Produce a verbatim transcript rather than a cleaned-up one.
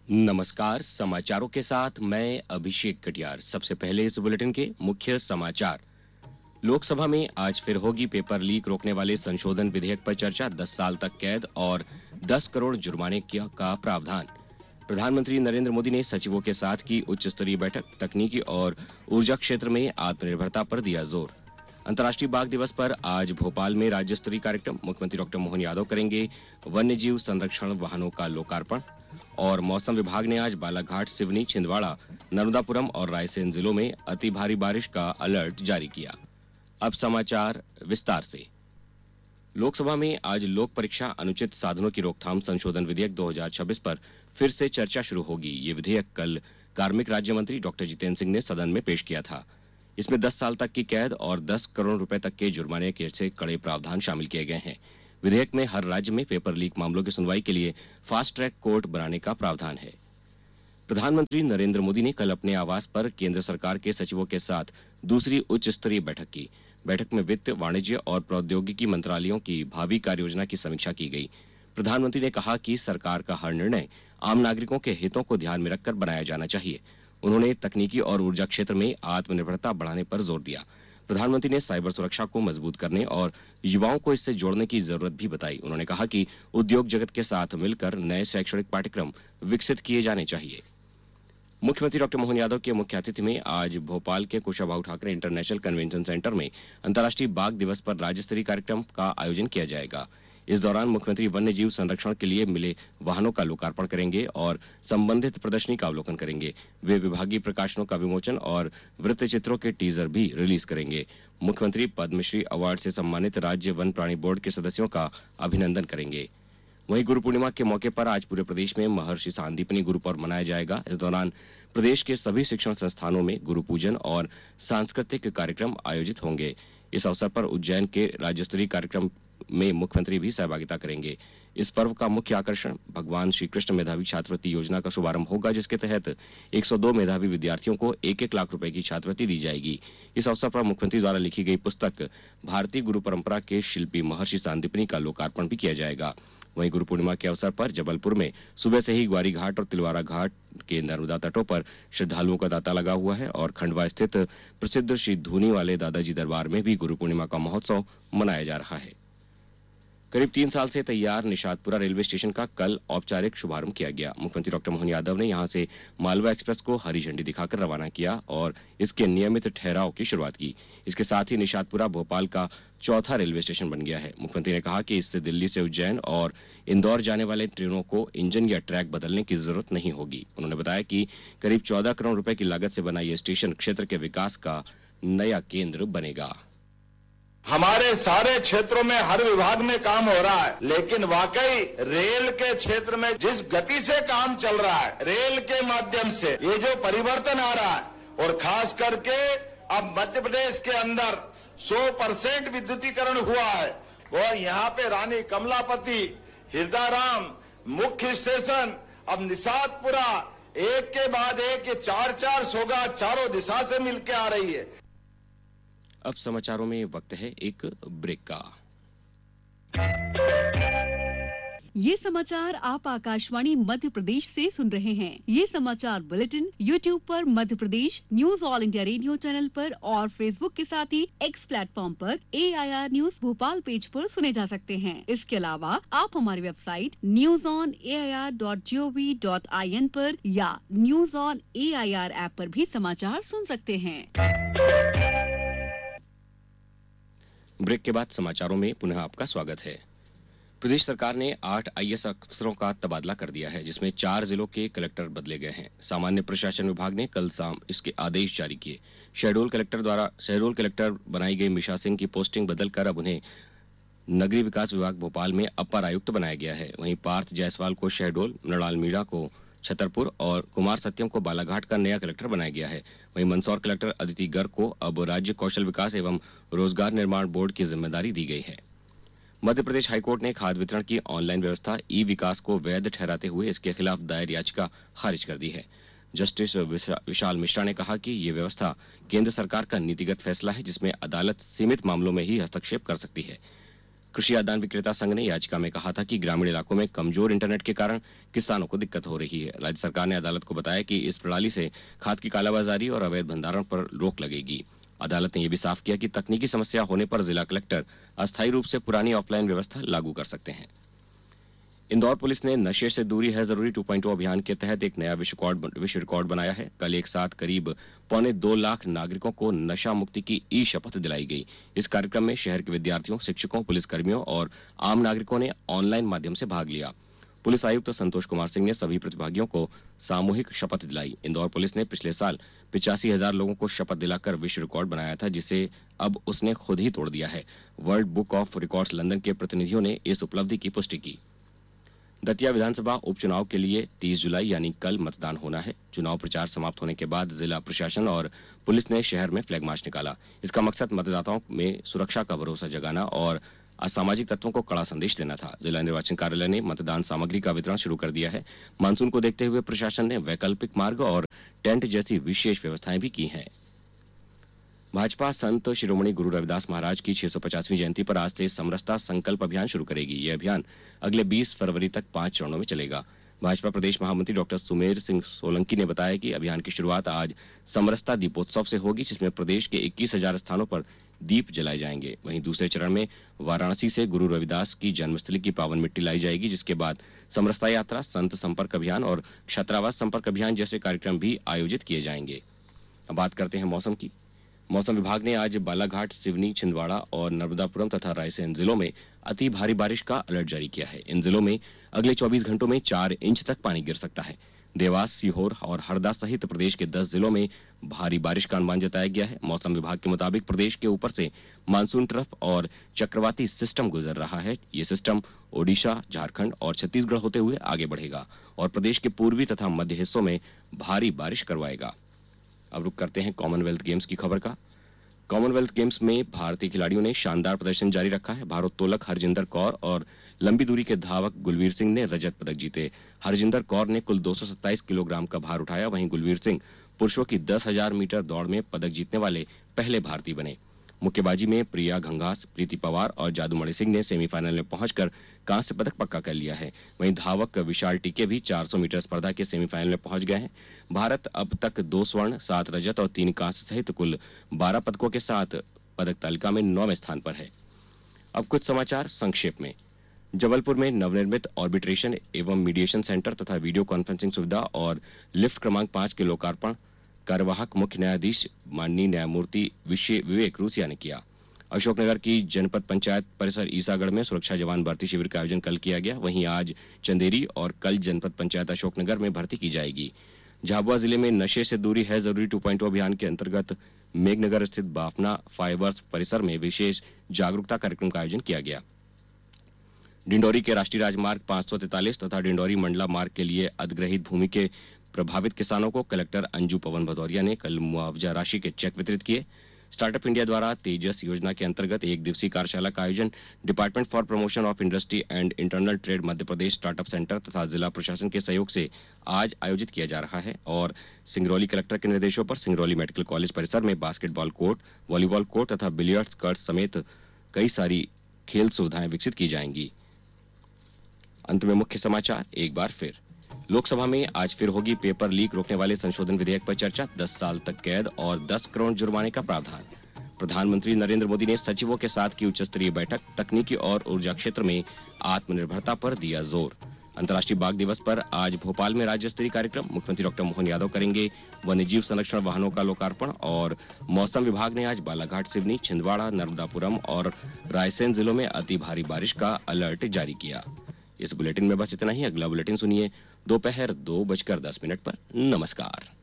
नमस्कार, समाचारों के साथ मैं अभिषेक कटियार। सबसे पहले इस बुलेटिन के मुख्य समाचार। लोकसभा में आज फिर होगी पेपर लीक रोकने वाले संशोधन विधेयक पर चर्चा। दस साल तक कैद और दस करोड़ जुर्माने का प्रावधान। प्रधानमंत्री नरेंद्र मोदी ने सचिवों के साथ की उच्च स्तरीय बैठक। तकनीकी और ऊर्जा क्षेत्र में आत्मनिर्भरता पर दिया जोर। अंतर्राष्ट्रीय बाघ दिवस पर आज भोपाल में राज्य स्तरीय कार्यक्रम। मुख्यमंत्री डॉक्टर मोहन यादव करेंगे वन्य जीव संरक्षण वाहनों का लोकार्पण। और मौसम विभाग ने आज बालाघाट, सिवनी, छिंदवाड़ा, नर्मदापुरम और रायसेन जिलों में अति भारी बारिश का अलर्ट जारी किया। अब समाचार विस्तार से। लोकसभा में आज लोक परीक्षा अनुचित साधनों की रोकथाम संशोधन विधेयक दो हज़ार छब्बीस पर फिर से चर्चा शुरू होगी। ये विधेयक कल कार्मिक राज्य मंत्री डॉक्टर जितेंद्र सिंह ने सदन में पेश किया था। इसमें दस साल तक की कैद और दस करोड़ रुपए तक के जुर्माने के से कड़े प्रावधान शामिल किए गए हैं। विधेयक में हर राज्य में पेपर लीक मामलों की सुनवाई के लिए फास्ट ट्रैक कोर्ट बनाने का प्रावधान है। प्रधानमंत्री नरेंद्र मोदी ने कल अपने आवास पर केंद्र सरकार के सचिवों के साथ दूसरी उच्च स्तरीय बैठक की। बैठक में वित्त, वाणिज्य और प्रौद्योगिकी मंत्रालयों की भावी कार्य योजना की समीक्षा की गई। प्रधानमंत्री ने कहा कि सरकार का हर निर्णय आम नागरिकों के हितों को ध्यान में रखकर बनाया जाना चाहिए। उन्होंने तकनीकी और ऊर्जा क्षेत्र में आत्मनिर्भरता बढ़ाने पर जोर दिया। प्रधानमंत्री ने साइबर सुरक्षा को मजबूत करने और युवाओं को इससे जोड़ने की जरूरत भी बताई। उन्होंने कहा कि उद्योग जगत के साथ मिलकर नए शैक्षणिक पाठ्यक्रम विकसित किए जाने चाहिए। मुख्यमंत्री डॉक्टर मोहन यादव के मुख्य अतिथि में आज भोपाल के Kushabhau Thackeray international convention centre में अंतर्राष्ट्रीय बाघ दिवस पर राज्य स्तरीय कार्यक्रम का आयोजन किया जाएगा। इस दौरान मुख्यमंत्री वन्य जीव संरक्षण के लिए मिले वाहनों का लोकार्पण करेंगे और संबंधित प्रदर्शनी का अवलोकन करेंगे। वे विभागीय प्रकाशनों का विमोचन और वृत्त चित्रों के टीजर भी रिलीज करेंगे। मुख्यमंत्री पद्मश्री अवार्ड से सम्मानित राज्य वन प्राणी बोर्ड के सदस्यों का अभिनंदन करेंगे। वहीं गुरु पूर्णिमा के मौके पर आज पूरे प्रदेश में महर्षि सांदीपनि गुरु पर्व मनाया जाएगा। इस दौरान प्रदेश के सभी शिक्षण संस्थानों में गुरु पूजन और सांस्कृतिक कार्यक्रम आयोजित होंगे। इस अवसर पर उज्जैन के राज्य स्तरीय कार्यक्रम में मुख्यमंत्री भी सहभागिता करेंगे। इस पर्व का मुख्य आकर्षण भगवान श्री कृष्ण मेधावी छात्रवृत्ति योजना का शुभारंभ होगा, जिसके तहत एक सौ दो मेधावी विद्यार्थियों को एक एक लाख रुपए की छात्रवृत्ति दी जाएगी। इस अवसर पर मुख्यमंत्री द्वारा लिखी गई पुस्तक भारतीय गुरु परंपरा के शिल्पी महर्षि सांदीपनि का लोकार्पण भी किया जाएगा। वहीं गुरु पूर्णिमा के अवसर पर जबलपुर में सुबह से ही ग्वारी घाट और तिलवारा घाट के नर्मदा तटों पर श्रद्धालुओं का तांता लगा हुआ है और खंडवा स्थित प्रसिद्ध श्री धूनी वाले दादाजी दरबार में भी गुरु पूर्णिमा का महोत्सव मनाया जा रहा है। करीब तीन साल से तैयार निशातपुरा रेलवे स्टेशन का कल औपचारिक शुभारंभ किया गया। मुख्यमंत्री डॉक्टर मोहन यादव ने यहां से मालवा एक्सप्रेस को हरी झंडी दिखाकर रवाना किया और इसके नियमित ठहराव की शुरुआत की। इसके साथ ही निशातपुरा भोपाल का चौथा रेलवे स्टेशन बन गया है। मुख्यमंत्री ने कहा कि इससे दिल्ली से उज्जैन और इंदौर जाने वाले ट्रेनों को इंजन या ट्रैक बदलने की जरूरत नहीं होगी। उन्होंने बताया कि करीब चौदह करोड़ रुपए की लागत से बना यह स्टेशन क्षेत्र के विकास का नया केंद्र बनेगा। हमारे सारे क्षेत्रों में हर विभाग में काम हो रहा है, लेकिन वाकई रेल के क्षेत्र में जिस गति से काम चल रहा है, रेल के माध्यम से ये जो परिवर्तन आ रहा है और खास करके अब मध्य प्रदेश के अंदर सौ परसेंट विद्युतीकरण हुआ है और यहाँ पे रानी कमलापति, हिरदाराम, मुख्य स्टेशन, अब निशातपुरा एक के बाद एक ये चार चार सोगा चारों दिशा से मिलकर आ रही है। अब समाचारों में वक्त है एक ब्रेक का। ये समाचार आप आकाशवाणी मध्य प्रदेश से सुन रहे हैं। ये समाचार बुलेटिन यूट्यूब पर Madhya Pradesh news all India radio channel पर और फेसबुक के साथ ही एक्स प्लेटफॉर्म पर ए I R news Bhopal page पर सुने जा सकते हैं। इसके अलावा आप हमारी website news on A I R dot G O V dot I N पर या news on A I R app पर भी समाचार सुन सकते हैं। ब्रेक के बाद समाचारों में पुनः आपका स्वागत है। प्रदेश सरकार ने आठ आई ए एस अफसरों का तबादला कर दिया है, जिसमें चार जिलों के कलेक्टर बदले गए हैं। सामान्य प्रशासन विभाग ने कल शाम इसके आदेश जारी किए। शहडोल कलेक्टर द्वारा शहडोल कलेक्टर बनाई गई मिशा सिंह की पोस्टिंग बदलकर अब उन्हें नगरीय विकास विभाग भोपाल में अपर आयुक्त बनाया गया है। वहीं पार्थ जायसवाल को शहडोल, मृणाल मीणा को छतरपुर और कुमार सत्यम को बालाघाट का नया कलेक्टर बनाया गया है। वहीं मंदसौर कलेक्टर अदिति गर्ग को अब राज्य कौशल विकास एवं रोजगार निर्माण बोर्ड की जिम्मेदारी दी गई है। मध्य प्रदेश हाईकोर्ट ने खाद्य वितरण की ऑनलाइन व्यवस्था ई विकास को वैध ठहराते हुए इसके खिलाफ दायर याचिका खारिज कर दी है। जस्टिस विशाल मिश्रा ने कहा कि ये व्यवस्था केंद्र सरकार का नीतिगत फैसला है, जिसमें अदालत सीमित मामलों में ही हस्तक्षेप कर सकती है। कृषि आदान विक्रेता संघ ने याचिका में कहा था कि ग्रामीण इलाकों में कमजोर इंटरनेट के कारण किसानों को दिक्कत हो रही है। राज्य सरकार ने अदालत को बताया कि इस प्रणाली से खाद की कालाबाजारी और अवैध भंडारण पर रोक लगेगी। अदालत ने यह भी साफ किया कि तकनीकी समस्या होने पर जिला कलेक्टर अस्थायी रूप से पुरानी ऑफलाइन व्यवस्था लागू कर सकते हैं। इंदौर पुलिस ने नशे से दूरी है जरूरी टू पॉइंट ओ अभियान के तहत एक नया विश्व रिकॉर्ड विश्व रिकॉर्ड बनाया है। कल एक साथ करीब पौने दो लाख नागरिकों को नशा मुक्ति की ई शपथ दिलाई गई। इस कार्यक्रम में शहर के विद्यार्थियों, शिक्षकों, पुलिसकर्मियों और आम नागरिकों ने ऑनलाइन माध्यम से भाग लिया। पुलिस आयुक्त संतोष कुमार सिंह ने सभी प्रतिभागियों को सामूहिक शपथ दिलाई। इंदौर पुलिस ने पिछले साल पिचासी हजार लोगों को शपथ दिलाकर विश्व रिकॉर्ड बनाया था, जिसे अब उसने खुद ही तोड़ दिया है। World book of records London के प्रतिनिधियों ने इस उपलब्धि की पुष्टि की। दतिया विधानसभा उपचुनाव के लिए तीस जुलाई यानी कल मतदान होना है। चुनाव प्रचार समाप्त होने के बाद जिला प्रशासन और पुलिस ने शहर में फ्लैग मार्च निकाला। इसका मकसद मतदाताओं में सुरक्षा का भरोसा जगाना और असामाजिक तत्वों को कड़ा संदेश देना था। जिला निर्वाचन कार्यालय ने मतदान सामग्री का वितरण शुरू कर दिया है। मानसून को देखते हुए प्रशासन ने वैकल्पिक मार्ग और टेंट जैसी विशेष व्यवस्थाएं भी की हैं। भाजपा संत शिरोमणि गुरु रविदास महाराज की छह सौ पचासवीं जयंती पर आज से समरसता संकल्प अभियान शुरू करेगी। यह अभियान अगले बीस फरवरी तक पांच चरणों में चलेगा। भाजपा प्रदेश महामंत्री डॉक्टर सुमेर सिंह सोलंकी ने बताया कि अभियान की शुरुआत आज समरसता दीपोत्सव से होगी, जिसमें प्रदेश के इक्कीस हजार स्थानों पर दीप जलाए जाएंगे। वहीं दूसरे चरण में वाराणसी से गुरु रविदास की जन्मस्थली की पावन मिट्टी लाई जाएगी, जिसके बाद समरसता यात्रा, संत संपर्क अभियान और छात्रावास संपर्क अभियान जैसे कार्यक्रम भी आयोजित किए जाएंगे। अब बात करते हैं मौसम की। मौसम विभाग ने आज बालाघाट, सिवनी, छिंदवाड़ा और नर्मदापुरम तथा रायसेन जिलों में अति भारी बारिश का अलर्ट जारी किया है। इन जिलों में अगले चौबीस घंटों में चार इंच तक पानी गिर सकता है। देवास, सीहोर और हरदा सहित प्रदेश के दस जिलों में भारी बारिश का अनुमान जताया गया है। मौसम विभाग के मुताबिक प्रदेश के ऊपर से मानसून ट्रफ और चक्रवाती सिस्टम गुजर रहा है। ये सिस्टम ओडिशा, झारखंड और छत्तीसगढ़ होते हुए आगे बढ़ेगा और प्रदेश के पूर्वी तथा मध्य हिस्सों में भारी बारिश करवाएगा। अब रुक करते हैं कॉमनवेल्थ गेम्स की खबर का। कॉमनवेल्थ गेम्स में भारतीय खिलाड़ियों ने शानदार प्रदर्शन जारी रखा है। भारोत्तोलक हरजिंदर कौर और लंबी दूरी के धावक गुलवीर सिंह ने रजत पदक जीते। हरजिंदर कौर ने कुल दो सौ सत्ताईस किलोग्राम का भार उठाया। वहीं गुलवीर सिंह पुरुषों की दस हजार मीटर दौड़ में पदक जीतने वाले पहले भारतीय बने। मुक्केबाजी में प्रिया घंघास, प्रीति पवार और जादूमणि सिंह ने सेमीफाइनल में पहुंचकर कांस्य पदक पक्का कर लिया है। वहीं धावक विशाल टीके भी चार सौ मीटर स्पर्धा के सेमीफाइनल में पहुंच गए हैं। भारत अब तक दो स्वर्ण, सात रजत और तीन कांस्य सहित कुल बारह पदकों के साथ पदक तालिका में नौवें स्थान पर है। अब कुछ समाचार संक्षेप में। जबलपुर में नवनिर्मित ऑर्बिट्रेशन एवं मीडिएशन सेंटर तथा वीडियो कॉन्फ्रेंसिंग सुविधा और लिफ्ट क्रमांक पांच के लोकार्पण कार्यवाहक मुख्य न्यायाधीश माननीय न्यायमूर्ति विवेक रूसिया ने किया। अशोकनगर की जनपद पंचायत परिसर ईसागढ़ में सुरक्षा जवान भर्ती शिविर का आयोजन कल किया गया। वहीं आज चंदेरी और कल जनपद पंचायत अशोकनगर में भर्ती की जाएगी। झाबुआ जिले में नशे से दूरी है जरूरी टू पॉइंट ओ अभियान के अंतर्गत मेघनगर स्थित बाफना फाइवर्स परिसर में विशेष जागरूकता कार्यक्रम का आयोजन किया गया। डिंडोरी के राष्ट्रीय राजमार्ग पांच सौ तैंतालीस तथा डिंडोरी मंडला मार्ग के लिए अधिग्रहित भूमि के प्रभावित किसानों को कलेक्टर अंजू पवन भदौरिया ने कल मुआवजा राशि के चेक वितरित किए। स्टार्टअप इंडिया द्वारा तेजस योजना के अंतर्गत एक दिवसीय कार्यशाला का आयोजन department for promotion of industry and internal trade Madhya Pradesh startup centre तथा जिला प्रशासन के सहयोग से आज आयोजित किया जा रहा है और सिंगरौली कलेक्टर के निर्देशों पर सिंगरौली मेडिकल कॉलेज परिसर में बास्केटबॉल कोर्ट, वॉलीबॉल कोर्ट तथा बिलियर्ड्स कर्ट समेत कई सारी खेल सुविधाएं विकसित की जाएंगी। अंत में मुख्य समाचार एक बार फिर। लोकसभा में आज फिर होगी पेपर लीक रोकने वाले संशोधन विधेयक पर चर्चा। दस साल तक कैद और दस करोड़ जुर्माने का प्रावधान। प्रधानमंत्री नरेंद्र मोदी ने सचिवों के साथ की उच्च स्तरीय बैठक। तकनीकी और ऊर्जा क्षेत्र में आत्मनिर्भरता पर दिया जोर। अंतर्राष्ट्रीय बाघ दिवस पर आज भोपाल में राज्य स्तरीय कार्यक्रम। मुख्यमंत्री डॉक्टर मोहन यादव करेंगे वन्यजीव संरक्षण वाहनों का लोकार्पण। और मौसम विभाग ने आज बालाघाट, सिवनी, छिंदवाड़ा, नर्मदापुरम और रायसेन जिलों में अति भारी बारिश का अलर्ट जारी किया। इस बुलेटिन में बस इतना ही। अगला बुलेटिन सुनिए दोपहर दो बजकर दस मिनट पर। नमस्कार।